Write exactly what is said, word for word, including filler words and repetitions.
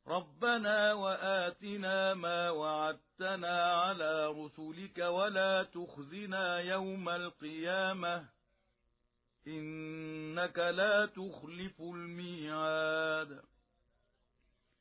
ربنا وآتنا ما وعدتنا على رسلك ولا تخزنا يوم القيامة إنك لا تخلف الميعاد